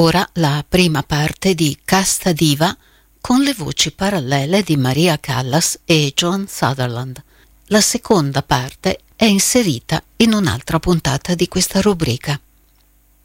ora la prima parte di Casta Diva con le voci parallele di Maria Callas e John Sutherland. La seconda parte è inserita in un'altra puntata di questa rubrica.